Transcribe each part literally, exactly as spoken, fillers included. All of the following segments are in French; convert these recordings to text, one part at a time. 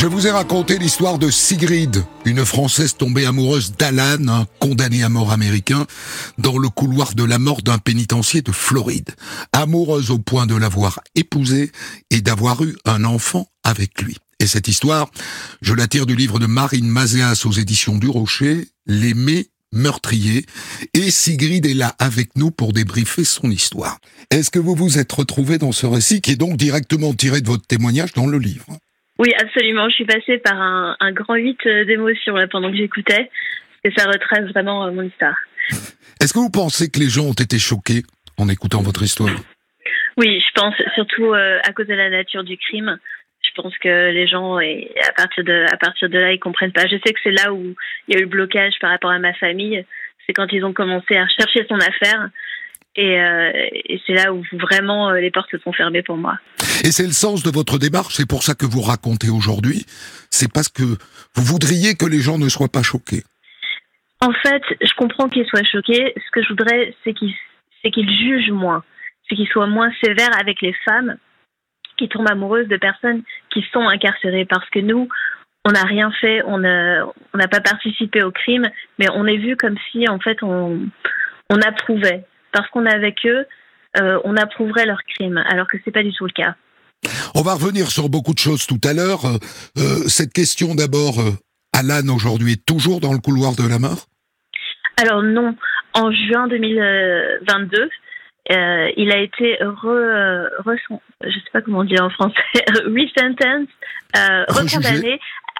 Je vous ai raconté l'histoire de Sigrid, une Française tombée amoureuse d'Alan, un condamné à mort américain, dans le couloir de la mort d'un pénitencier de Floride. Amoureuse au point de l'avoir épousé et d'avoir eu un enfant avec lui. Et cette histoire, je la tire du livre de Marine Mazéas aux éditions du Rocher, L'aimer meurtrier, et Sigrid est là avec nous pour débriefer son histoire. Est-ce que vous vous êtes retrouvé dans ce récit qui est donc directement tiré de votre témoignage dans le livre ? Oui, absolument. Je suis passée par un, un grand huit d'émotions là, pendant que j'écoutais, et ça retrace vraiment euh, mon histoire. Est-ce que vous pensez que les gens ont été choqués en écoutant votre histoire ? Oui, je pense, surtout euh, à cause de la nature du crime. Je pense que les gens, et à partir de, à partir de là, ils comprennent pas. Je sais que c'est là où il y a eu le blocage par rapport à ma famille. C'est quand ils ont commencé à chercher son affaire. Et, euh, et c'est là où vraiment euh, les portes se sont fermées pour moi. Et c'est le sens de votre démarche, c'est pour ça que vous racontez aujourd'hui. C'est parce que vous voudriez que les gens ne soient pas choqués. En fait, je comprends qu'ils soient choqués. Ce que je voudrais, c'est qu'ils, c'est qu'ils jugent moins. C'est qu'ils soient moins sévères avec les femmes qui tombent amoureuses de personnes qui sont incarcérées. Parce que nous, on n'a rien fait, on n'a on n'a pas participé au crime, mais on est vu comme si, en fait, on, on approuvait. Parce qu'on est avec eux, euh, on approuverait leur crime, alors que c'est pas du tout le cas. On va revenir sur beaucoup de choses tout à l'heure. Euh, euh, cette question d'abord, euh, Alan aujourd'hui est toujours dans le couloir de la mort ? Alors non, en juin deux mille vingt-deux, euh, il a été re, re, je sais pas comment on dit en français, re-sentence, euh, recondamné,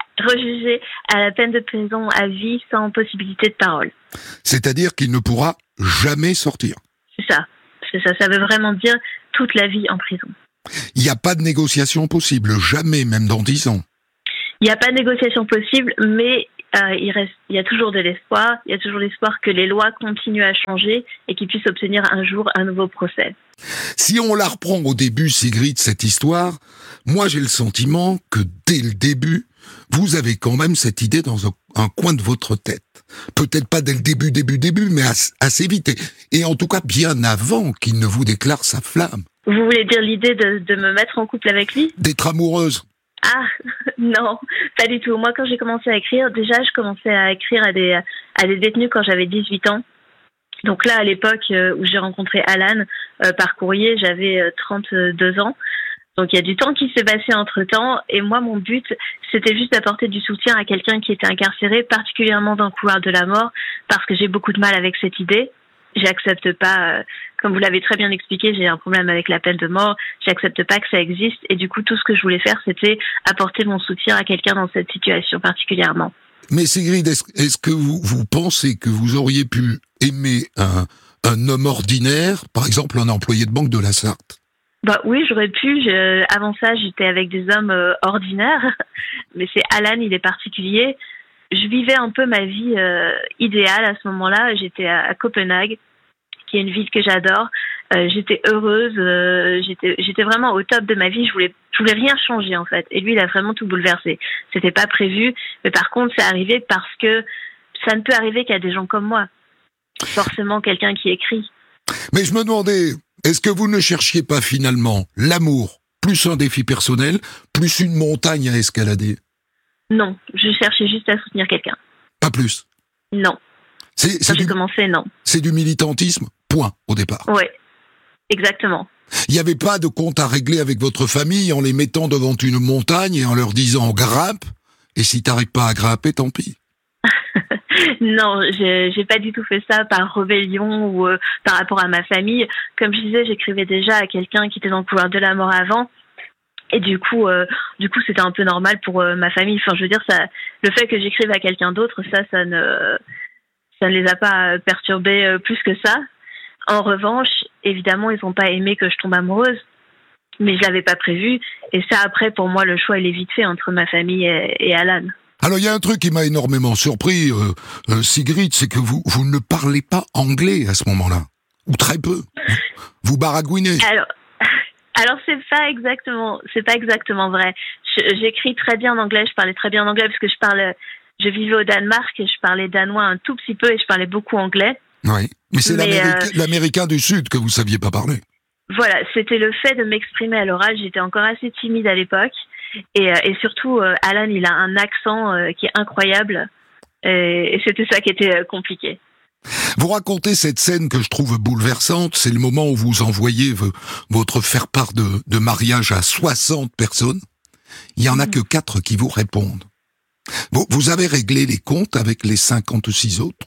rejugé à la peine de prison à vie sans possibilité de parole. C'est-à-dire qu'il ne pourra jamais sortir. C'est ça, c'est ça. Ça veut vraiment dire toute la vie en prison. Il n'y a pas de négociation possible, jamais, même dans dix ans. Il n'y a pas de négociation possible, mais euh, il reste, il y a toujours de l'espoir. Il y a toujours l'espoir que les lois continuent à changer et qu'ils puissent obtenir un jour un nouveau procès. Si on la reprend au début, Sigrid, cette histoire, moi j'ai le sentiment que dès le début, vous avez quand même cette idée dans un, un coin de votre tête. Peut-être pas dès le début, début, début, mais assez, assez vite. Et, et en tout cas, bien avant qu'il ne vous déclare sa flamme. Vous voulez dire l'idée de, de me mettre en couple avec lui ? D'être amoureuse. Ah, non, pas du tout. Moi, quand j'ai commencé à écrire, déjà, je commençais à écrire à des, à des détenus quand j'avais dix-huit ans. Donc là, à l'époque euh, où j'ai rencontré Alan euh, par courrier, j'avais euh, trente-deux ans. Donc il y a du temps qui s'est passé entre-temps. Et moi, mon but, c'était juste d'apporter du soutien à quelqu'un qui était incarcéré, particulièrement dans le couloir de la mort, parce que j'ai beaucoup de mal avec cette idée. J'accepte pas, euh, comme vous l'avez très bien expliqué, j'ai un problème avec la peine de mort, j'accepte pas que ça existe, et du coup tout ce que je voulais faire c'était apporter mon soutien à quelqu'un dans cette situation particulièrement. Mais Sigrid, est-ce, est-ce que vous, vous pensez que vous auriez pu aimer un, un homme ordinaire, par exemple un employé de banque de la Sarthe ? Bah oui, j'aurais pu, je, avant ça j'étais avec des hommes euh, ordinaires, mais c'est Alan, il est particulier. Je vivais un peu ma vie euh, idéale à ce moment-là. J'étais à, à Copenhague, qui est une ville que j'adore. Euh, j'étais heureuse. Euh, j'étais, j'étais vraiment au top de ma vie. Je voulais, je voulais rien changer en fait. Et lui, il a vraiment tout bouleversé. C'était pas prévu, mais par contre, c'est arrivé parce que ça ne peut arriver qu'à des gens comme moi. Forcément, quelqu'un qui écrit. Mais je me demandais, est-ce que vous ne cherchiez pas finalement l'amour, plus un défi personnel, plus une montagne à escalader ? Non, je cherchais juste à soutenir quelqu'un. Pas plus. Non. C'est, c'est Quand j'ai du, commencé, non. C'est du militantisme, point, au départ. Oui, exactement. Il n'y avait pas de compte à régler avec votre famille en les mettant devant une montagne et en leur disant « grimpe », et si t'arrives pas à grimper, tant pis. Non, j'ai, j'ai pas du tout fait ça par rébellion ou euh, par rapport à ma famille. Comme je disais, j'écrivais déjà à quelqu'un qui était dans le couloir de la mort avant. Et du coup, euh, du coup, c'était un peu normal pour euh, ma famille. Enfin, je veux dire, ça, le fait que j'écrive à quelqu'un d'autre, ça, ça ne, ça ne les a pas perturbés euh, plus que ça. En revanche, évidemment, ils n'ont pas aimé que je tombe amoureuse, mais je l'avais pas prévu. Et ça, après, pour moi, le choix il est vite fait entre ma famille et, et Alan. Alors, il y a un truc qui m'a énormément surpris, euh, euh, Sigrid, c'est que vous, vous ne parlez pas anglais à ce moment-là, ou très peu. Vous baragouinez. Alors. Alors c'est pas exactement, c'est pas exactement vrai. Je, j'écris très bien en anglais, je parlais très bien en anglais parce que je parle, je vivais au Danemark et je parlais danois un tout petit peu et je parlais beaucoup anglais. Oui, mais c'est mais l'Américain, euh, l'Américain du Sud que vous saviez pas parler. Voilà, c'était le fait de m'exprimer à l'oral. J'étais encore assez timide à l'époque Et, euh, et surtout, euh, Alan, il a un accent euh, qui est incroyable. Et, et c'était ça qui était euh, compliqué. Vous racontez cette scène que je trouve bouleversante, c'est le moment où vous envoyez v- votre faire-part de, de mariage à soixante personnes. Il y en a que quatre qui vous répondent. Vous, vous avez réglé les comptes avec les cinquante-six autres?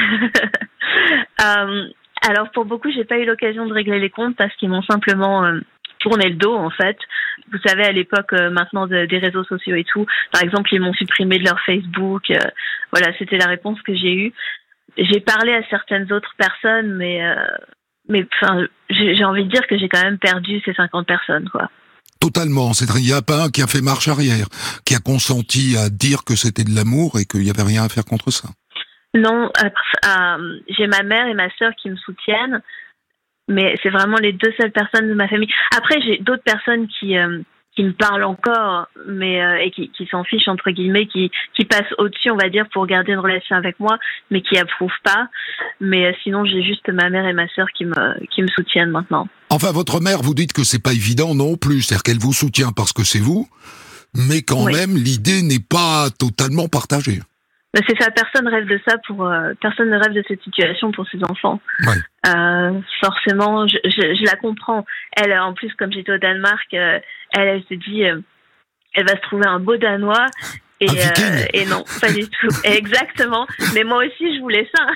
euh, alors pour beaucoup, j'ai pas eu l'occasion de régler les comptes parce qu'ils m'ont simplement euh, tourné le dos en fait. Vous savez, à l'époque euh, maintenant de, des réseaux sociaux et tout, par exemple, ils m'ont supprimé de leur Facebook. Euh, voilà, c'était la réponse que j'ai eue. J'ai parlé à certaines autres personnes, mais euh, mais enfin, j'ai, j'ai envie de dire que j'ai quand même perdu ces cinquante personnes, quoi. Totalement. C'est-à-dire, il n'y a pas un qui a fait marche arrière, qui a consenti à dire que c'était de l'amour et qu'il n'y avait rien à faire contre ça. Non, euh, euh, j'ai ma mère et ma sœur qui me soutiennent, mais c'est vraiment les deux seules personnes de ma famille. Après, j'ai d'autres personnes qui euh, qui me parlent encore, mais euh, et qui, qui s'en fichent entre guillemets, qui qui passent au-dessus, on va dire, pour garder une relation avec moi, mais qui approuvent pas. Mais euh, sinon, j'ai juste ma mère et ma sœur qui me qui me soutiennent maintenant. Enfin, votre mère, vous dites que c'est pas évident non plus, c'est-à-dire qu'elle vous soutient parce que c'est vous, mais quand Oui. même, l'idée n'est pas totalement partagée. Mais c'est ça, personne rêve de ça pour euh, personne ne rêve de cette situation pour ses enfants. Ouais. Euh, forcément, je, je, je la comprends. Elle, en plus, comme j'étais au Danemark, euh, elle, elle se dit, euh, elle va se trouver un beau Danois. Et, Un viking. euh, et non, pas du tout. Exactement. Mais moi aussi, je voulais ça.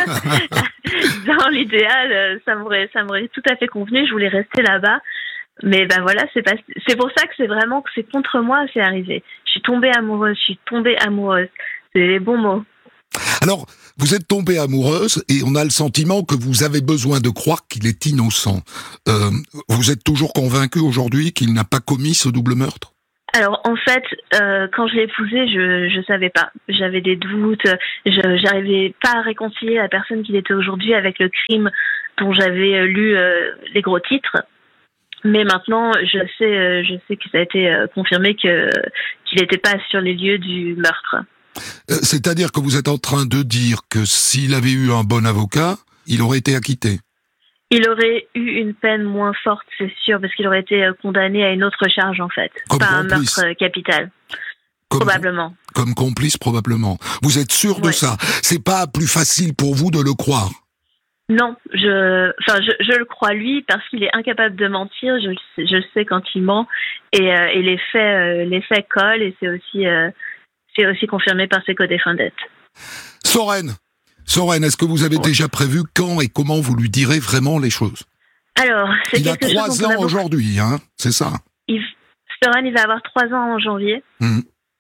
Dans l'idéal, euh, ça m'aurait, ça m'aurait tout à fait convenu. Je voulais rester là-bas. Mais ben voilà, c'est pas, c'est pour ça que c'est vraiment que c'est contre moi, c'est arrivé. Je suis tombée amoureuse, je suis tombée amoureuse. C'est les bons mots. Alors, vous êt tombée amoureuse et on a le sentiment que vous avez besoin de croire qu'il est innocent. Euh, vous êtes toujours convaincu aujourd'hui qu'il n'a pas commis ce double meurtre? Alors en fait, euh, quand je l'ai épousé, je je savais pas. J'avais des doutes. Je j'arrivais pas à réconcilier la personne qu'il était aujourd'hui avec le crime dont j'avais lu euh, les gros titres. Mais maintenant, je sais, euh, je sais que ça a été euh, confirmé que qu'il n'était pas sur les lieux du meurtre. Euh, C'est-à-dire que vous êtes en train de dire que s'il avait eu un bon avocat, il aurait été acquitté? Il aurait eu une peine moins forte, c'est sûr, parce qu'il aurait été condamné à une autre charge, en fait. Comme pas un complice. meurtre capital. Comme, Probablement. Comme complice, probablement. Vous êtes sûr de Ouais. ça? C'est pas plus facile pour vous de le croire? Non, je, enfin, je, je le crois lui parce qu'il est incapable de mentir. Je, je sais quand il ment et, euh, et les faits, euh, les faits collent et c'est aussi, euh, c'est aussi confirmé par ses co-défendants. Soren, Soren, est-ce que vous avez Ouais. déjà prévu quand et comment vous lui direz vraiment les choses? Alors, c'est Il a quelque chose trois dont on a ans beaucoup... aujourd'hui, hein, c'est ça? il... Soren, il va avoir trois ans en janvier. Mmh.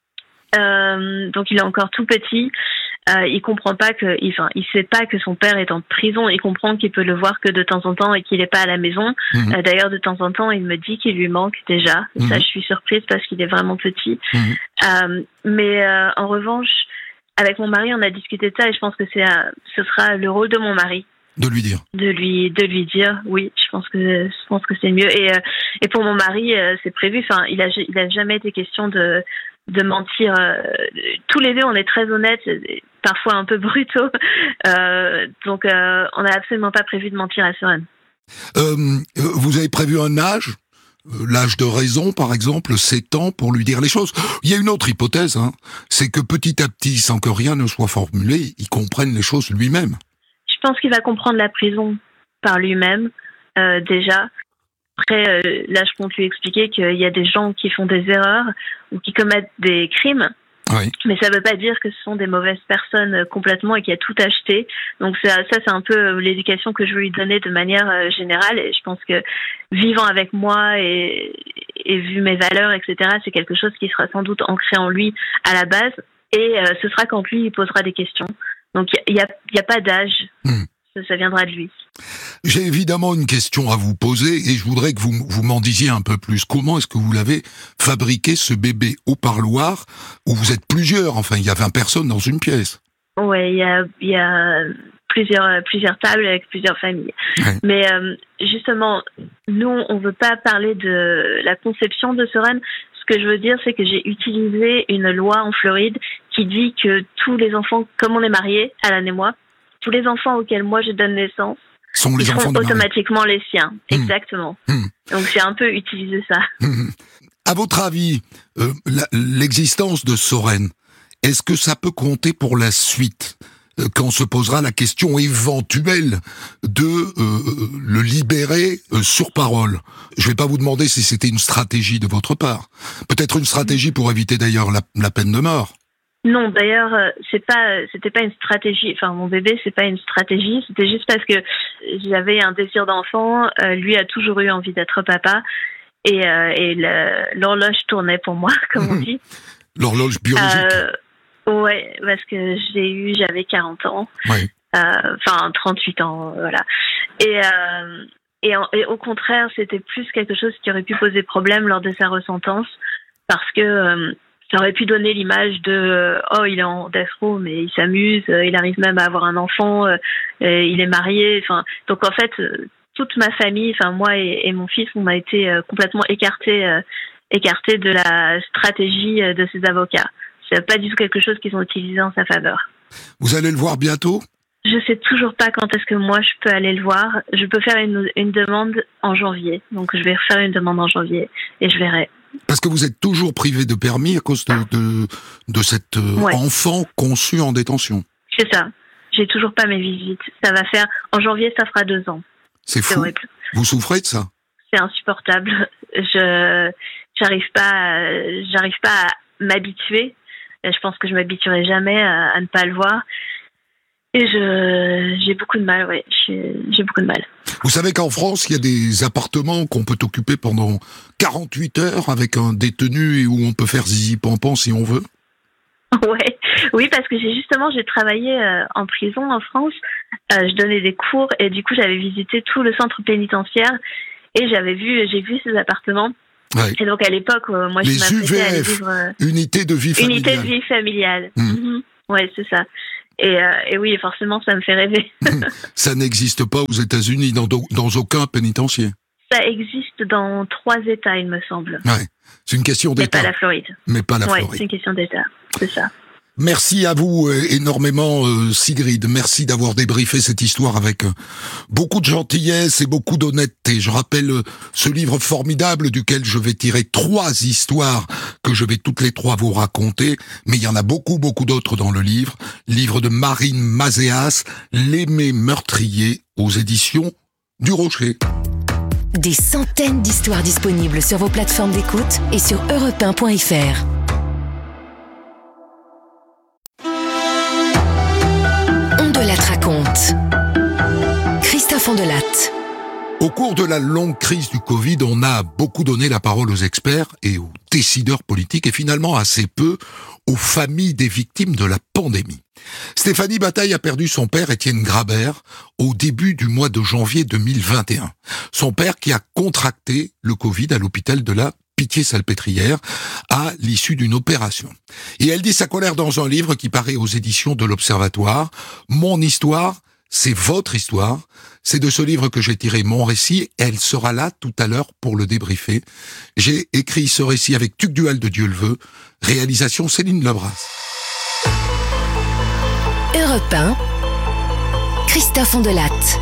Euh, donc il est encore tout petit. Euh, il comprend pas que, il, enfin, il sait pas que son père est en prison. Il comprend qu'il peut le voir que de temps en temps et qu'il est pas à la maison. Mmh. Euh, d'ailleurs, de temps en temps, il me dit qu'il lui manque déjà. Et Mmh. ça, je suis surprise parce qu'il est vraiment petit. Mmh. Euh, mais euh, en revanche, avec mon mari, on a discuté de ça et je pense que c'est, euh, ce sera le rôle de mon mari De lui dire. de lui, de lui dire oui. Je pense que, je pense que c'est mieux. Et euh, et pour mon mari, euh, c'est prévu. Enfin, il a, il a jamais été question de de mentir. Euh, tous les deux, on est très honnêtes, parfois un peu brutaux. Euh, donc, euh, on n'a absolument pas prévu de mentir à Soren. Euh, vous avez prévu un âge? Euh, L'âge de raison, par exemple, sept ans, pour lui dire les choses. Il y a une autre hypothèse, hein, c'est que petit à petit, sans que rien ne soit formulé, il comprenne les choses lui-même. Je pense qu'il va comprendre la prison par lui-même, euh, déjà. Après, euh, là, je compte lui expliquer qu'il y a des gens qui font des erreurs ou qui commettent des crimes. Oui. Mais ça ne veut pas dire que ce sont des mauvaises personnes complètement et qui a tout acheté. Donc ça, ça c'est un peu l'éducation que je veux lui donner de manière euh, générale. Et je pense que vivant avec moi et, et vu mes valeurs, et cetera, c'est quelque chose qui sera sans doute ancré en lui à la base. Et euh, ce sera quand lui il posera des questions. Donc il n'y a, y a pas d'âge. Mmh. Ça, ça viendra de lui. J'ai évidemment une question à vous poser et je voudrais que vous, vous m'en disiez un peu plus. Comment est-ce que vous l'avez fabriqué, ce bébé au parloir, où vous êtes plusieurs? Enfin, il y a vingt personnes dans une pièce. Ouais, il y a, il y a plusieurs, plusieurs tables avec plusieurs familles. Ouais. Mais euh, justement, nous, on veut pas parler de la conception de Soren. Ce que je veux dire, c'est que j'ai utilisé une loi en Floride qui dit que tous les enfants, comme on est mariés, Alan et moi, tous les enfants auxquels moi je donne naissance, Sont les ils enfants seront de Marie. automatiquement les siens. Mmh. Exactement. Mmh. Donc j'ai un peu utilisé ça. Mmh. À votre avis, euh, la, l'existence de Soren, est-ce que ça peut compter pour la suite, euh, quand se posera la question éventuelle de euh, le libérer euh, sur parole? Je vais pas vous demander si c'était une stratégie de votre part. Peut-être une stratégie pour éviter d'ailleurs la, la peine de mort. Non, d'ailleurs, euh, c'est pas, c'était pas une stratégie. Enfin, mon bébé, c'est pas une stratégie. C'était juste parce que j'avais un désir d'enfant. Euh, lui a toujours eu envie d'être papa, et, euh, et le, l'horloge tournait pour moi, comme on dit. L'horloge biologique. Euh, ouais, parce que j'ai eu, j'avais quarante ans. Oui. Euh, enfin, trente-huit ans, voilà. Et, euh, et, en, et au contraire, c'était plus quelque chose qui aurait pu poser problème lors de sa resentence, parce que euh, ça aurait pu donner l'image de euh, oh, il est en death row mais il s'amuse, euh, il arrive même à avoir un enfant, euh, il est marié. Enfin, donc en fait, euh, toute ma famille, enfin moi et, et mon fils, on a été euh, complètement écartés, euh, écartés de la stratégie euh, de ces avocats. C'est pas du tout quelque chose qu'ils ont utilisé en sa faveur. Vous allez le voir bientôt? Je sais toujours pas quand est-ce que moi je peux aller le voir. Je peux faire une, une demande en janvier, donc je vais refaire une demande en janvier et je verrai. Parce que vous êtes toujours privé de permis à cause de, de, de cet euh, ouais. enfant conçu en détention. C'est ça. J'ai toujours pas mes visites. Ça va faire, en janvier, ça fera deux ans. C'est fou. C'est horrible. Vous souffrez de ça? C'est insupportable. Je, j'arrive pas, à, j'arrive pas à m'habituer. Je pense que je m'habituerai jamais à, à ne pas le voir. Et je, j'ai beaucoup de mal, ouais. J'ai, j'ai beaucoup de mal. Vous savez qu'en France, il y a des appartements qu'on peut occuper pendant quarante-huit heures avec un détenu et où on peut faire zizi pampan si on veut? Ouais, oui, parce que j'ai justement, j'ai travaillé euh, en prison en France. Euh, je donnais des cours et du coup, j'avais visité tout le centre pénitentiaire et j'avais vu, j'ai vu ces appartements. Ouais. Et donc à l'époque, euh, moi, les je m'apprêtais U V F, à aller vivre. Euh, unité de vie familiale. Unité de vie familiale. Mmh. Mmh. Ouais, c'est ça. Et, euh, et oui, forcément, ça me fait rêver. Ça n'existe pas aux États-Unis, dans, dans aucun pénitencier. Ça existe dans trois États, il me semble. Ouais, c'est une question d'État. Mais pas la Floride. Mais pas la ouais, Floride. C'est une question d'État, c'est ça. Merci à vous euh, énormément, euh, Sigrid. Merci d'avoir débriefé cette histoire avec euh, beaucoup de gentillesse et beaucoup d'honnêteté. Je rappelle euh, ce livre formidable duquel je vais tirer trois histoires que je vais toutes les trois vous raconter, mais il y en a beaucoup, beaucoup d'autres dans le livre. Livre de Marine Mazéas, L'aimé meurtrier, aux éditions du Rocher. Des centaines d'histoires disponibles sur vos plateformes d'écoute et sur europe un point f r. Ondelatte raconte. Christophe Ondelatte. Au cours de la longue crise du Covid, on a beaucoup donné la parole aux experts et aux décideurs politiques et finalement assez peu aux familles des victimes de la pandémie. Stéphanie Bataille a perdu son père, Étienne Grabert, au début du mois de janvier deux mille vingt et un. Son père qui a contracté le Covid à l'hôpital de la Pitié-Salpêtrière à l'issue d'une opération. Et elle dit sa colère dans un livre qui paraît aux éditions de l'Observatoire. Mon histoire, c'est votre histoire. C'est de ce livre que j'ai tiré mon récit. Elle sera là tout à l'heure pour le débriefer. J'ai écrit ce récit avec Tugdual de Dieu le veut. Réalisation Céline Lebras. Europe un, Christophe Ondelatte.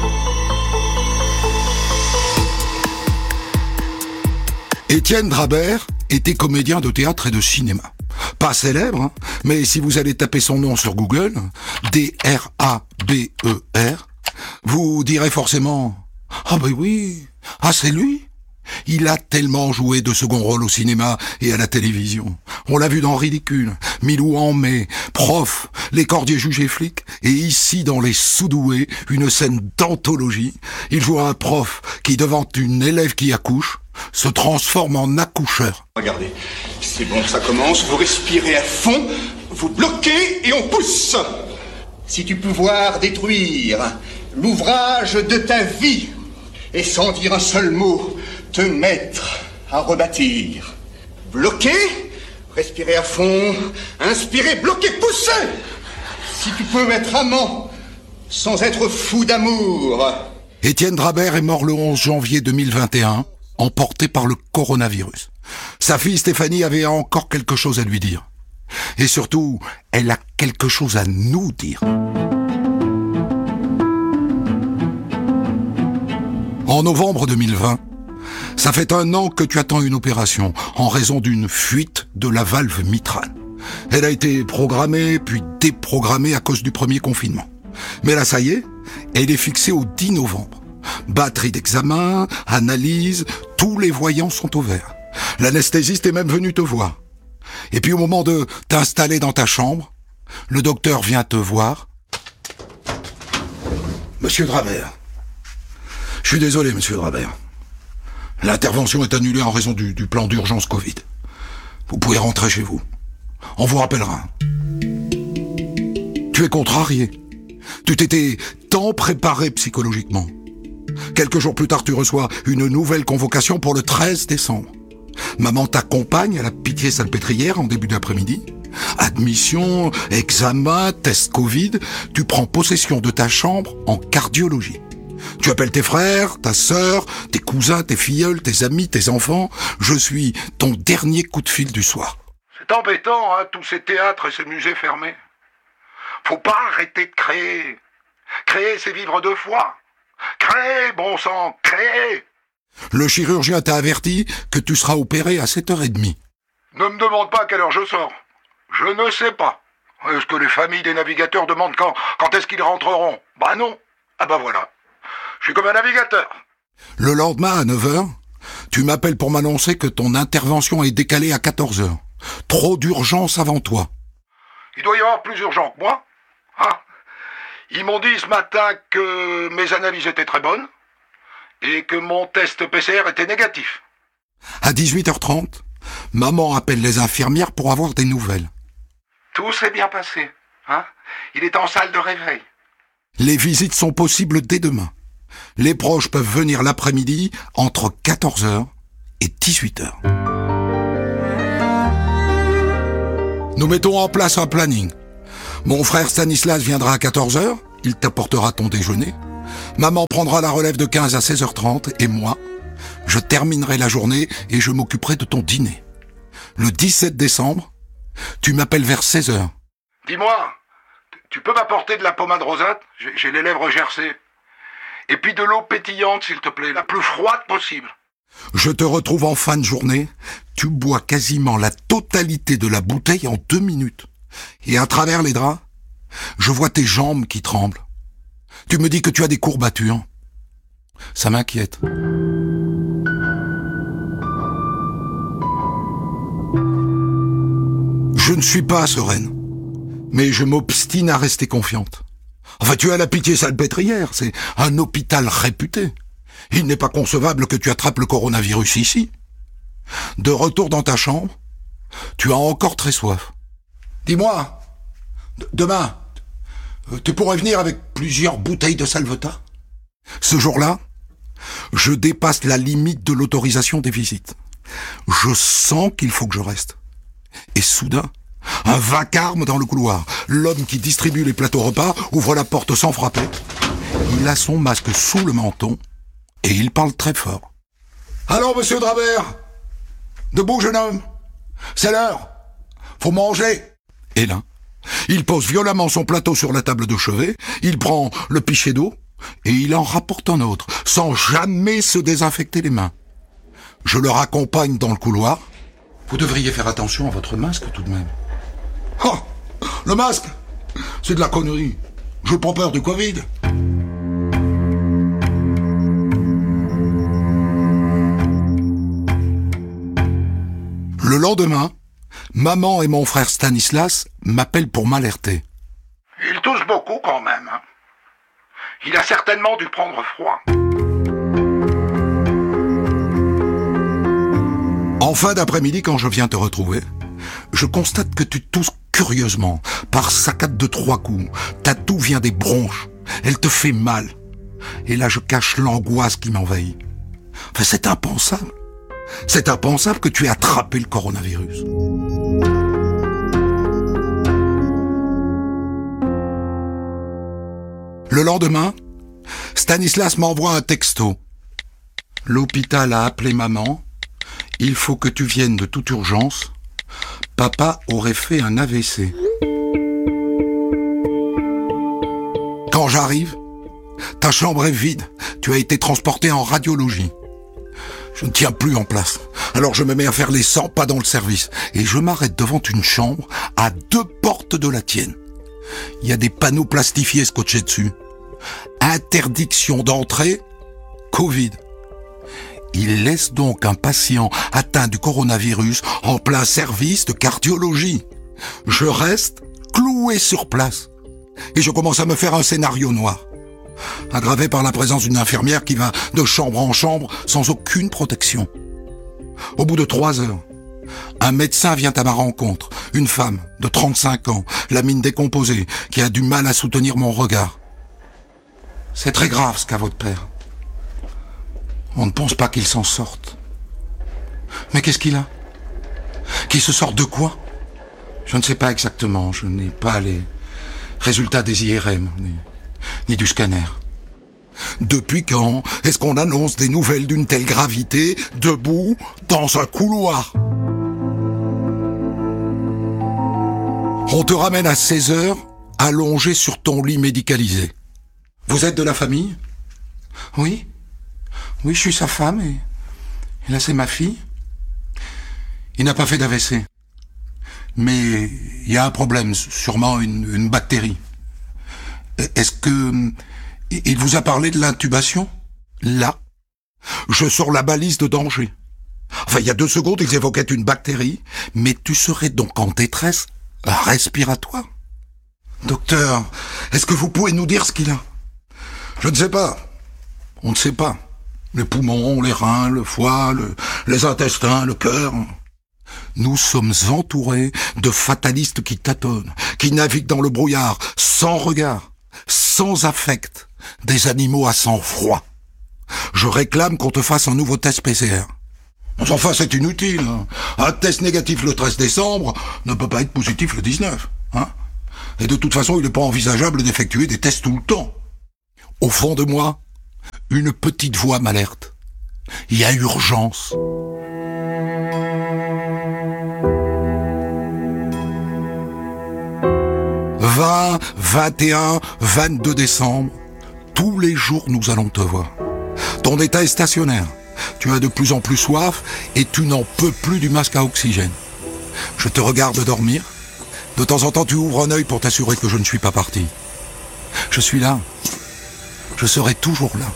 Étienne Grabert était comédien de théâtre et de cinéma. Pas célèbre, hein, mais si vous allez taper son nom sur Google, D R A B E R, vous direz forcément « Ah ben oui, ah c'est lui !» Il a tellement joué de second rôle au cinéma et à la télévision. On l'a vu dans Ridicule, Milou en mai, Prof, Les Cordiers jugés flics, et ici dans Les Sous-doués, une scène d'anthologie. Il joue un prof qui, devant une élève qui accouche, se transforme en accoucheur. Regardez, c'est bon, ça commence, vous respirez à fond, vous bloquez et on pousse. Si tu pouvoir détruire l'ouvrage de ta vie et sans dire un seul mot, te mettre à rebâtir. Bloquer, respirez à fond, inspirez, bloquer, poussez. Si tu peux être amant sans être fou d'amour. Étienne Grabert est mort le onze janvier deux mille vingt et un, emporté par le coronavirus. Sa fille Stéphanie avait encore quelque chose à lui dire. Et surtout, elle a quelque chose à nous dire. En novembre deux mille vingt, Ça fait un an que tu attends une opération en raison d'une fuite de la valve mitrale. Elle a été programmée puis déprogrammée à cause du premier confinement. Mais là, ça y est, elle est fixée au dix novembre. Batterie d'examen, analyse, tous les voyants sont au vert. L'anesthésiste est même venu te voir. Et puis au moment de t'installer dans ta chambre, le docteur vient te voir. Monsieur Drabert, je suis désolé, monsieur Drabert. L'intervention est annulée en raison du, du plan d'urgence Covid. Vous pouvez rentrer chez vous. On vous rappellera. Tu es contrarié. Tu t'étais tant préparé psychologiquement. Quelques jours plus tard, tu reçois une nouvelle convocation pour le treize décembre. Maman t'accompagne à la Pitié-Salpêtrière en début d'après-midi. Admission, examen, test Covid. Tu prends possession de ta chambre en cardiologie. Tu appelles tes frères, ta sœur, tes cousins, tes filleuls, tes amis, tes enfants. Je suis ton dernier coup de fil du soir. C'est embêtant, hein, tous ces théâtres et ces musées fermés. Faut pas arrêter de créer. Créer, c'est vivre deux fois. Créer, bon sang, créer. Le chirurgien t'a averti que tu seras opéré à sept heures trente. Ne me demande pas à quelle heure je sors. Je ne sais pas. Est-ce que les familles des navigateurs demandent quand, quand est-ce qu'ils rentreront? Bah non. Ah bah voilà. Je suis comme un navigateur. Le lendemain, à neuf heures, tu m'appelles pour m'annoncer que ton intervention est décalée à quatorze heures. Trop d'urgence avant toi. Il doit y avoir plus urgent que moi. Ah. Ils m'ont dit ce matin que mes analyses étaient très bonnes et que mon test P C R était négatif. À dix-huit heures trente, maman appelle les infirmières pour avoir des nouvelles. Tout s'est bien passé. Hein? Il est en salle de réveil. Les visites sont possibles dès demain. Les proches peuvent venir l'après-midi entre quatorze heures et dix-huit heures. Nous mettons en place un planning. Mon frère Stanislas viendra à quatorze heures, il t'apportera ton déjeuner. Maman prendra la relève de quinze à seize heures trente et moi, je terminerai la journée et je m'occuperai de ton dîner. Le dix-sept décembre, tu m'appelles vers seize heures. Dis-moi, tu peux m'apporter de la pommade rosate? J'ai, j'ai les lèvres gercées. Et puis de l'eau pétillante, s'il te plaît, la plus froide possible. Je te retrouve en fin de journée. Tu bois quasiment la totalité de la bouteille en deux minutes. Et à travers les draps, je vois tes jambes qui tremblent. Tu me dis que tu as des courbatures. Ça m'inquiète. Je ne suis pas sereine, mais je m'obstine à rester confiante. Enfin, tu as la Pitié-Salpêtrière, c'est un hôpital réputé. Il n'est pas concevable que tu attrapes le coronavirus ici. De retour dans ta chambre, tu as encore très soif. Dis-moi, d- demain, tu pourrais venir avec plusieurs bouteilles de Salvetat? Ce jour-là, je dépasse la limite de l'autorisation des visites. Je sens qu'il faut que je reste. Et soudain, un vacarme dans le couloir. L'homme qui distribue les plateaux repas ouvre la porte sans frapper. Il a son masque sous le menton et il parle très fort. « Alors, monsieur Drabert, debout, jeune homme, c'est l'heure, faut manger !» Et là, il pose violemment son plateau sur la table de chevet, il prend le pichet d'eau et il en rapporte un autre, sans jamais se désinfecter les mains. Je le raccompagne dans le couloir. Vous devriez faire attention à votre masque tout de même. Oh, le masque, c'est de la connerie. Je prends peur du Covid. Le lendemain, maman et mon frère Stanislas m'appellent pour m'alerter. Il tousse beaucoup quand même. Hein. Il a certainement dû prendre froid. En fin d'après-midi, quand je viens te retrouver, je constate que tu tousses curieusement, par saccades de trois coups. Ta toux vient des bronches. Elle te fait mal. Et là, je cache l'angoisse qui m'envahit. Enfin, c'est impensable. C'est impensable que tu aies attrapé le coronavirus. Le lendemain, Stanislas m'envoie un texto. L'hôpital a appelé maman. Il faut que tu viennes de toute urgence. Papa aurait fait un A V C. Quand j'arrive, ta chambre est vide. Tu as été transporté en radiologie. Je ne tiens plus en place. Alors je me mets à faire les cent pas dans le service. Et je m'arrête devant une chambre à deux portes de la tienne. Il y a des panneaux plastifiés scotchés dessus. Interdiction d'entrée, Covid. Il laisse donc un patient atteint du coronavirus en plein service de cardiologie. Je reste cloué sur place. Et je commence à me faire un scénario noir. Aggravé par la présence d'une infirmière qui va de chambre en chambre sans aucune protection. Au bout de trois heures, un médecin vient à ma rencontre, une femme de trente-cinq ans, la mine décomposée, qui a du mal à soutenir mon regard. C'est très grave ce qu'a votre père. On ne pense pas qu'il s'en sorte. Mais qu'est-ce qu'il a? Qu'il se sorte de quoi? Je ne sais pas exactement, je n'ai pas les résultats des I R M, ni, ni du scanner. Depuis quand est-ce qu'on annonce des nouvelles d'une telle gravité, debout, dans un couloir? On te ramène à seize heures, allongé sur ton lit médicalisé. Vous êtes de la famille? Oui. Oui, je suis sa femme et, et là c'est ma fille. Il n'a pas fait d'A V C. Mais il y a un problème, sûrement une, une bactérie. Est-ce que... Il vous a parlé de l'intubation? Là, je sors la balise de danger. Enfin, il y a deux secondes, ils évoquaient une bactérie, mais tu serais donc en détresse respiratoire. Docteur, est-ce que vous pouvez nous dire ce qu'il a? Je ne sais pas. On ne sait pas. Les poumons, les reins, le foie, le, les intestins, le cœur. Nous sommes entourés de fatalistes qui tâtonnent, qui naviguent dans le brouillard, sans regard, sans affect, des animaux à sang-froid. Je réclame qu'on te fasse un nouveau test P C R. Enfin, c'est inutile. Un test négatif le treize décembre ne peut pas être positif le dix-neuf. Hein? Et de toute façon, il n'est pas envisageable d'effectuer des tests tout le temps. Au fond de moi, une petite voix m'alerte. Il y a urgence. vingt, vingt et un, vingt-deux décembre, tous les jours nous allons te voir. Ton état est stationnaire. Tu as de plus en plus soif et tu n'en peux plus du masque à oxygène. Je te regarde dormir. De temps en temps, tu ouvres un œil pour t'assurer que je ne suis pas parti. Je suis là. Je serai toujours là.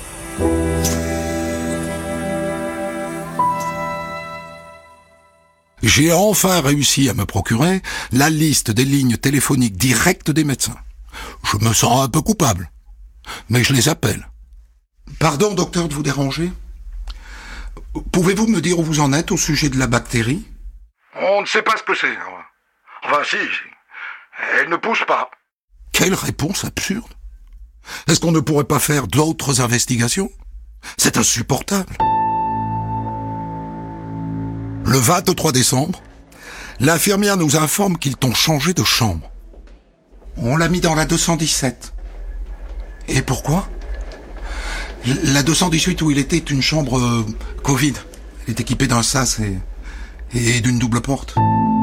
J'ai enfin réussi à me procurer la liste des lignes téléphoniques directes des médecins. Je me sens un peu coupable, mais je les appelle. Pardon, docteur, de vous déranger. Pouvez-vous me dire où vous en êtes au sujet de la bactérie? On ne sait pas ce que c'est. Enfin, si, elle ne pousse pas. Quelle réponse absurde. Est-ce qu'on ne pourrait pas faire d'autres investigations? C'est insupportable. Le vingt-trois décembre, l'infirmière nous informe qu'ils t'ont changé de chambre. On l'a mis dans la deux cent dix-sept. Et pourquoi? La deux cent dix-huit où il était est une chambre euh, Covid. Elle est équipée d'un sas et, et d'une double porte.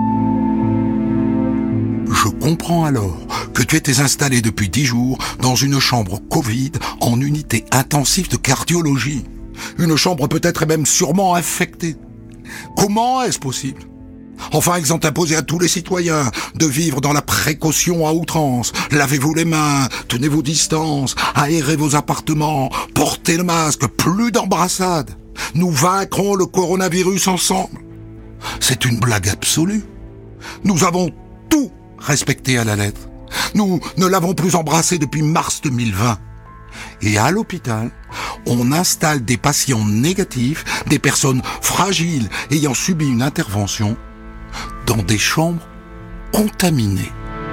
Je comprends alors que tu étais installé depuis dix jours dans une chambre Covid en unité intensive de cardiologie. Une chambre peut-être et même sûrement infectée. Comment est-ce possible? Enfin, ils ont imposé à tous les citoyens de vivre dans la précaution à outrance. Lavez-vous les mains, tenez vos distances, aérez vos appartements, portez le masque, plus d'embrassades. Nous vaincrons le coronavirus ensemble. C'est une blague absolue. Nous avons tout respecté à la lettre. Nous ne l'avons plus embrassé depuis mars deux mille vingt. Et à l'hôpital, on installe des patients négatifs, des personnes fragiles ayant subi une intervention, dans des chambres contaminées.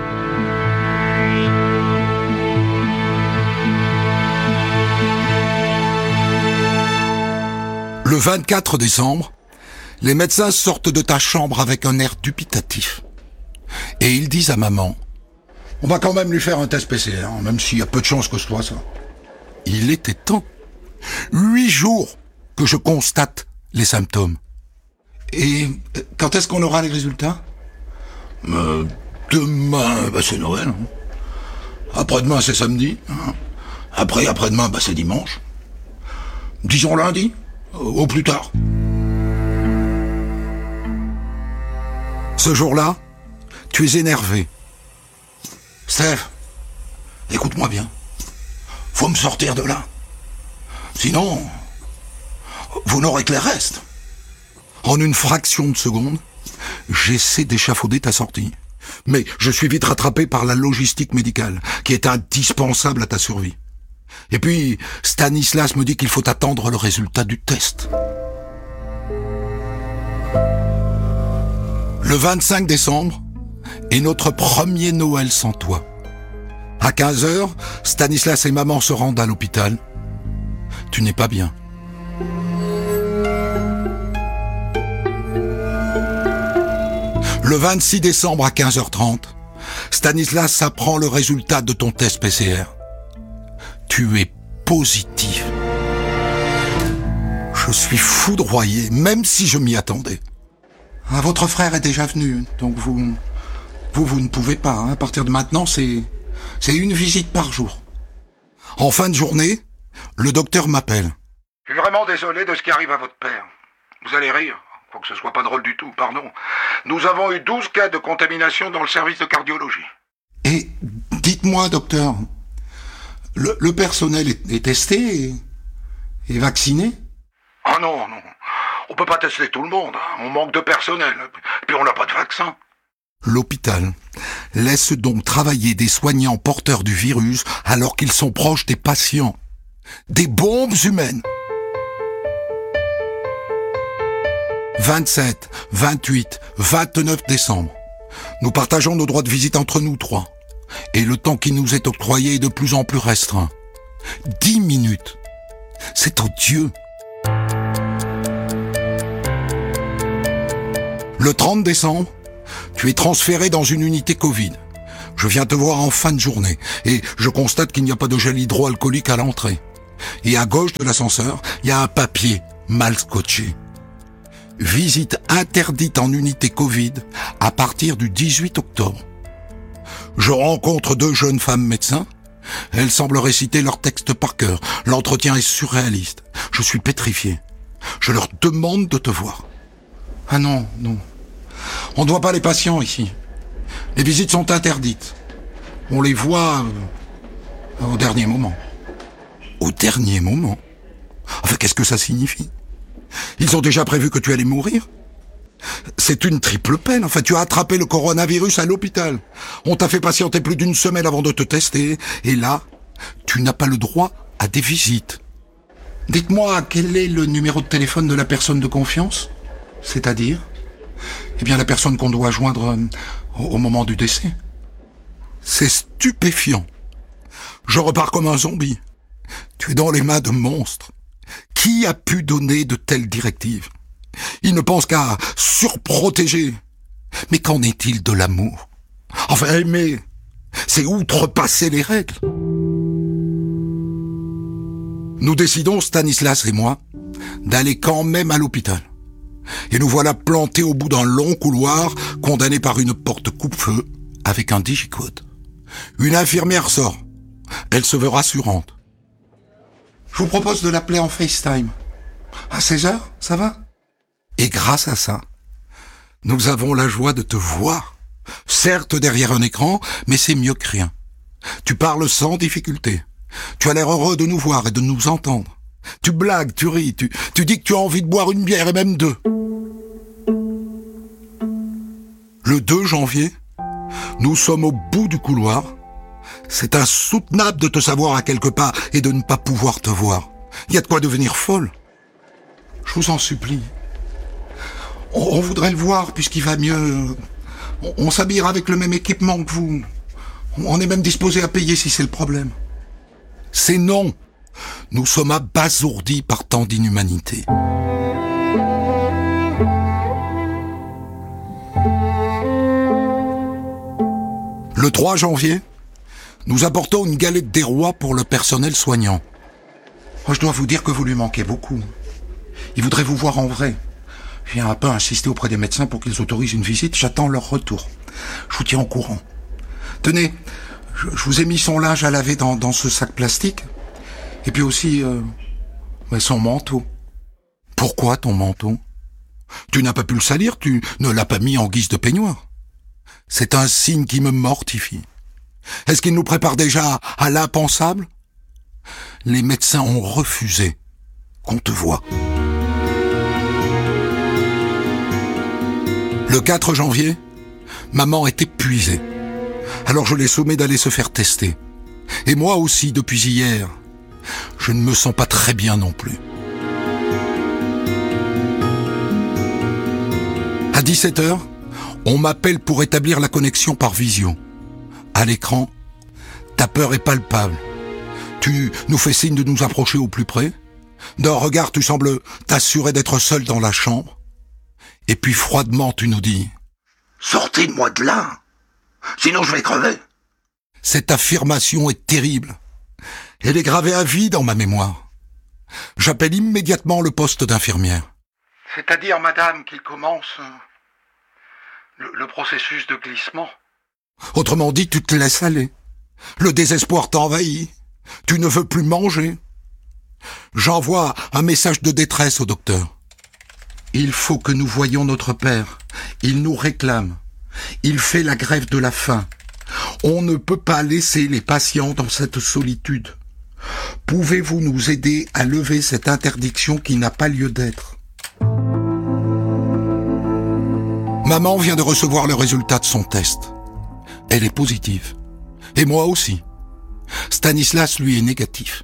Le vingt-quatre décembre, les médecins sortent de ta chambre avec un air dubitatif. Et ils disent à maman, « On va quand même lui faire un test P C R, même s'il y a peu de chances que ce soit ça. » Il était temps. Huit jours que je constate les symptômes. Et quand est-ce qu'on aura les résultats? euh, Demain, bah c'est Noël. Hein. Après-demain, c'est samedi. Hein. Après, après-demain, bah c'est dimanche. Disons lundi. Au plus tard. Ce jour-là, tu es énervé. Steph, écoute-moi bien. Faut me sortir de là. Sinon, vous n'aurez que les restes. En une fraction de seconde, j'essaie d'échafauder ta sortie. Mais je suis vite rattrapé par la logistique médicale, qui est indispensable à ta survie. Et puis, Stanislas me dit qu'il faut attendre le résultat du test. Le vingt-cinq décembre est notre premier Noël sans toi. À quinze heures, Stanislas et maman se rendent à l'hôpital. Tu n'es pas bien. Le vingt-six décembre à quinze heures trente, Stanislas apprend le résultat de ton test P C R. Tu es positif. Je suis foudroyé, même si je m'y attendais. Ah, votre frère est déjà venu, donc vous, vous, vous ne pouvez pas. Hein. À partir de maintenant, c'est, c'est une visite par jour. En fin de journée, le docteur m'appelle. Je suis vraiment désolé de ce qui arrive à votre père. Vous allez rire, faut que ce soit pas drôle du tout, pardon. Nous avons eu douze cas de contamination dans le service de cardiologie. Et dites-moi, docteur, le, le personnel est, est testé et, et vacciné? Ah non, non. On peut pas tester tout le monde. On manque de personnel. Puis on n'a pas de vaccin. L'hôpital laisse donc travailler des soignants porteurs du virus alors qu'ils sont proches des patients. Des bombes humaines. vingt-sept, vingt-huit, vingt-neuf décembre. Nous partageons nos droits de visite entre nous trois. Et le temps qui nous est octroyé est de plus en plus restreint. Dix minutes. C'est odieux. Le trente décembre, tu es transféré dans une unité Covid. Je viens te voir en fin de journée et je constate qu'il n'y a pas de gel hydroalcoolique à l'entrée. Et à gauche de l'ascenseur, il y a un papier mal scotché. Visite interdite en unité Covid à partir du dix-huit octobre. Je rencontre deux jeunes femmes médecins. Elles semblent réciter leur texte par cœur. L'entretien est surréaliste. Je suis pétrifié. Je leur demande de te voir. Ah non, non. On ne voit pas les patients ici. Les visites sont interdites. On les voit euh, au dernier moment. Au dernier moment? Enfin, qu'est-ce que ça signifie? Ils ont déjà prévu que tu allais mourir? C'est une triple peine. Enfin, tu as attrapé le coronavirus à l'hôpital. On t'a fait patienter plus d'une semaine avant de te tester. Et là, tu n'as pas le droit à des visites. Dites-moi, quel est le numéro de téléphone de la personne de confiance? C'est-à-dire? Eh bien, la personne qu'on doit joindre euh, au moment du décès. C'est stupéfiant. Je repars comme un zombie. Tu es dans les mains de monstres. Qui a pu donner de telles directives? Ils ne pensent qu'à surprotéger. Mais qu'en est-il de l'amour? Enfin, aimer, c'est outrepasser les règles. Nous décidons, Stanislas et moi, d'aller quand même à l'hôpital. Et nous voilà plantés au bout d'un long couloir, condamnés par une porte coupe-feu, avec un digicode. Une infirmière sort. Elle se veut rassurante. Je vous propose de l'appeler en FaceTime. À seize heures, ça va? Et grâce à ça, nous avons la joie de te voir. Certes derrière un écran, mais c'est mieux que rien. Tu parles sans difficulté. Tu as l'air heureux de nous voir et de nous entendre. Tu blagues, tu ris, tu, tu dis que tu as envie de boire une bière et même deux. Le deux janvier, nous sommes au bout du couloir. C'est insoutenable de te savoir à quelques pas et de ne pas pouvoir te voir. Il y a de quoi devenir folle. Je vous en supplie. On, on voudrait le voir puisqu'il va mieux. On, on s'habillera avec le même équipement que vous. On est même disposé à payer si c'est le problème. C'est non. Nous sommes abasourdis par tant d'inhumanité. Le trois janvier, nous apportons une galette des rois pour le personnel soignant. Oh, je dois vous dire que vous lui manquez beaucoup. Il voudrait vous voir en vrai. J'ai un peu insisté auprès des médecins pour qu'ils autorisent une visite. J'attends leur retour. Je vous tiens au courant. Tenez, je, je vous ai mis son linge à laver dans, dans ce sac plastique. Et puis aussi, euh, son manteau. Pourquoi ton manteau? Tu n'as pas pu le salir, tu ne l'as pas mis en guise de peignoir. C'est un signe qui me mortifie. Est-ce qu'il nous prépare déjà à l'impensable? Les médecins ont refusé qu'on te voie. Le quatre janvier, maman est épuisée. Alors je l'ai sommée d'aller se faire tester. Et moi aussi, depuis hier, je ne me sens pas très bien non plus. À dix-sept heures, on m'appelle pour établir la connexion par visio. À l'écran, ta peur est palpable. Tu nous fais signe de nous approcher au plus près. D'un regard, tu sembles t'assurer d'être seul dans la chambre. Et puis froidement, tu nous dis « Sortez-moi de là, sinon je vais crever !» Cette affirmation est terrible. Elle est gravée à vie dans ma mémoire. J'appelle immédiatement le poste d'infirmière. C'est-à-dire, madame, qu'il commence le, le processus de glissement. Autrement dit, tu te laisses aller. Le désespoir t'envahit. Tu ne veux plus manger. J'envoie un message de détresse au docteur. Il faut que nous voyions notre père. Il nous réclame. Il fait la grève de la faim. On ne peut pas laisser les patients dans cette solitude. Pouvez-vous nous aider à lever cette interdiction qui n'a pas lieu d'être? Maman vient de recevoir le résultat de son test. Elle est positive. Et moi aussi. Stanislas, lui, est négatif.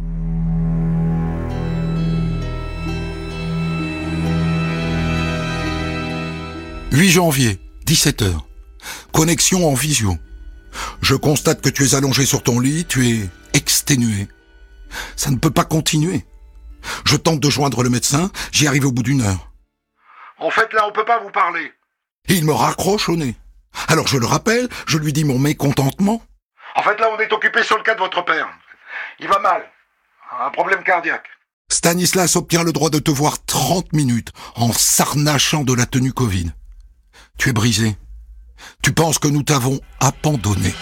huit janvier, dix-sept heures. Connexion en visio. Je constate que tu es allongé sur ton lit, tu es exténué. Ça ne peut pas continuer. Je tente de joindre le médecin, j'y arrive au bout d'une heure. En fait, là, on peut pas vous parler. Et il me raccroche au nez. Alors je le rappelle, je lui dis mon mécontentement. En fait, là, on est occupé sur le cas de votre père. Il va mal. Un problème cardiaque. Stanislas obtient le droit de te voir trente minutes en s'arnachant de la tenue Covid. Tu es brisé. Tu penses que nous t'avons abandonné.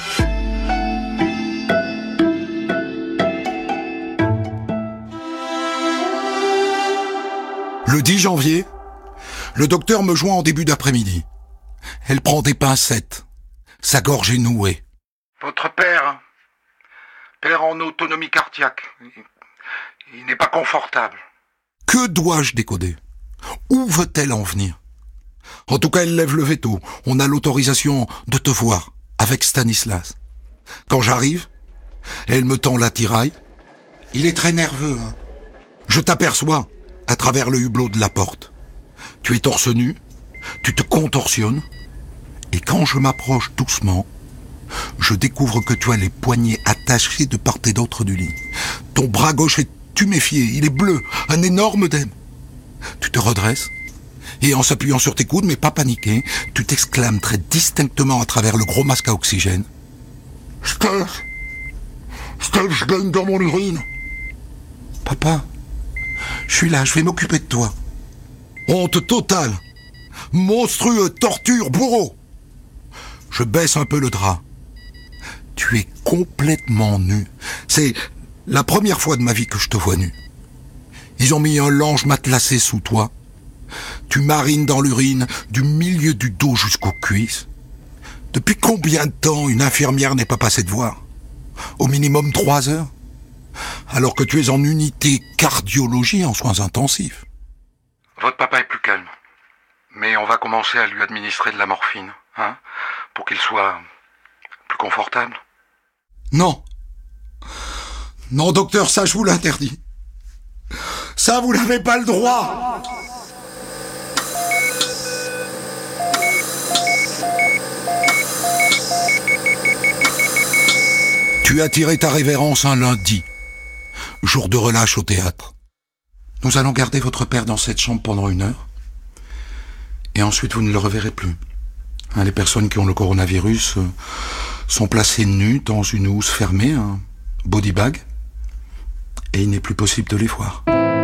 Le dix janvier, le docteur me joint en début d'après-midi. Elle prend des pincettes. Sa gorge est nouée. Votre père perd en autonomie cardiaque. Il, il n'est pas confortable. Que dois-je décoder? Où veut-elle en venir? En tout cas, elle lève le veto. On a l'autorisation de te voir avec Stanislas. Quand j'arrive, elle me tend l'attirail. Il est très nerveux. Hein. Je t'aperçois à travers le hublot de la porte. Tu es torse nu, tu te contorsionnes, et quand je m'approche doucement, je découvre que tu as les poignets attachés de part et d'autre du lit. Ton bras gauche est tuméfié, il est bleu, un énorme œdème. Tu te redresses, et en s'appuyant sur tes coudes, mais pas paniqué, tu t'exclames très distinctement à travers le gros masque à oxygène. « Steph, Steph, je baigne dans mon urine. »« Papa, je suis là, je vais m'occuper de toi. » Honte totale. Monstrueux, torture, bourreau. Je baisse un peu le drap. Tu es complètement nu. C'est la première fois de ma vie que je te vois nu. Ils ont mis un lange matelassé sous toi. Tu marines dans l'urine du milieu du dos jusqu'aux cuisses. Depuis combien de temps une infirmière n'est pas passée te voir? Au minimum trois heures. Alors que tu es en unité cardiologie en soins intensifs. Votre papa est plus calme. Mais on va commencer à lui administrer de la morphine, hein, pour qu'il soit plus confortable. Non. Non, docteur, ça je vous l'interdis. Ça, vous n'avez pas le droit. Tu as tiré ta révérence un lundi, jour de relâche au théâtre. Nous allons garder votre père dans cette chambre pendant une heure. Et ensuite, vous ne le reverrez plus. Hein, les personnes qui ont le coronavirus euh, sont placées nues dans une housse fermée, un body bag, et il n'est plus possible de les voir.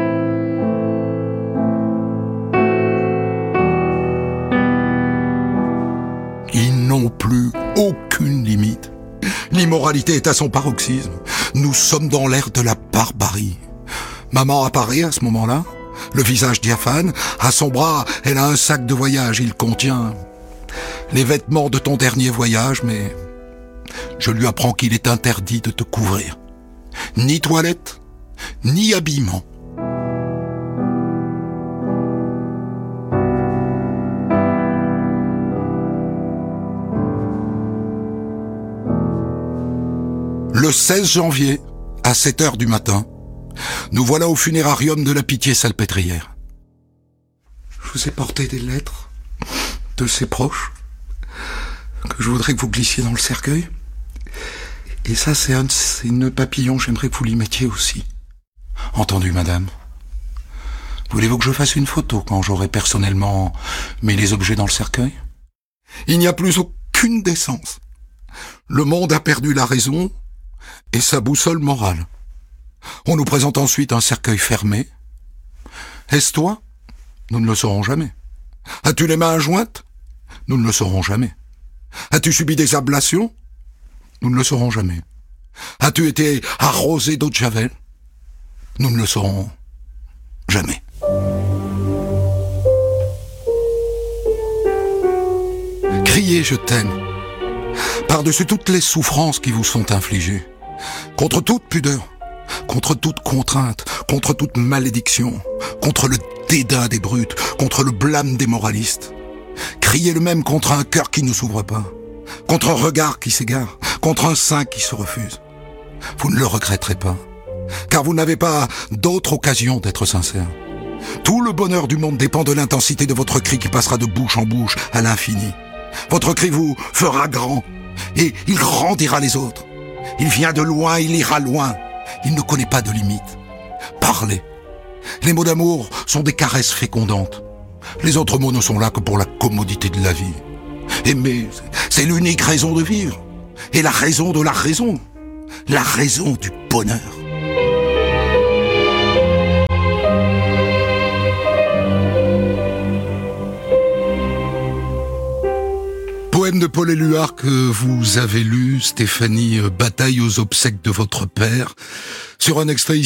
Ils n'ont plus aucune limite. L'immoralité est à son paroxysme. Nous sommes dans l'ère de la barbarie. Maman apparaît à ce moment-là, le visage diaphane. À son bras, elle a un sac de voyage. Il contient les vêtements de ton dernier voyage, mais je lui apprends qu'il est interdit de te couvrir. Ni toilette, ni habillement. Le seize janvier, à sept heures du matin, nous voilà au funérarium de la Pitié-Salpêtrière. Je vous ai porté des lettres de ses proches que je voudrais que vous glissiez dans le cercueil. Et ça, c'est un de ces nœuds papillons, j'aimerais que vous l'y mettiez aussi. Entendu, madame. Voulez-vous que je fasse une photo quand j'aurai personnellement mis les objets dans le cercueil? Il n'y a plus aucune décence. Le monde a perdu la raison et sa boussole morale. On nous présente ensuite un cercueil fermé. Est-ce toi? Nous ne le saurons jamais. As-tu les mains jointes? Nous ne le saurons jamais. As-tu subi des ablations? Nous ne le saurons jamais. As-tu été arrosé d'eau de Javel? Nous ne le saurons jamais. Criez je t'aime, par-dessus toutes les souffrances qui vous sont infligées, contre toute pudeur, contre toute contrainte, contre toute malédiction, contre le dédain des brutes, contre le blâme des moralistes. Criez le même contre un cœur qui ne s'ouvre pas, contre un regard qui s'égare, contre un sein qui se refuse. Vous ne le regretterez pas, car vous n'avez pas d'autre occasion d'être sincère. Tout le bonheur du monde dépend de l'intensité de votre cri qui passera de bouche en bouche à l'infini. Votre cri vous fera grand, et il grandira les autres. Il vient de loin, il ira loin. Il ne connaît pas de limite. Parlez. Les mots d'amour sont des caresses fécondantes. Les autres mots ne sont là que pour la commodité de la vie. Aimer, c'est l'unique raison de vivre. Et la raison de la raison. La raison du bonheur. Poème de Paul Éluard que vous avez lu, Stéphanie, Bataille aux obsèques de votre père, sur un extrait